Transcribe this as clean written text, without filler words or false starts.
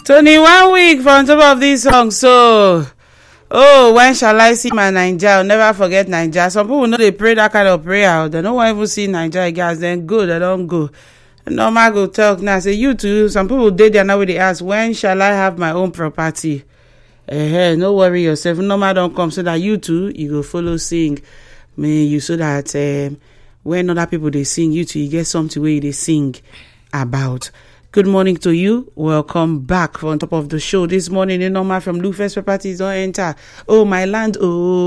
Tony, 1 week from top of this song, so when shall I see my Naija? I'll never forget Naija. Some people know they pray that kind of prayer. They don't want to even see Naija guys. Then go, they don't go. Normal go talk now. Say you too. Some people they there now. They ask, when shall I have my own property? No worry yourself. Normal don't come so that you too you go follow sing. You so that when other people they sing, you too you get something where they sing about. Good morning to you. Welcome back on top of the show this morning. The Normal from Lufes Properties don't enter. Oh, my land. Oh.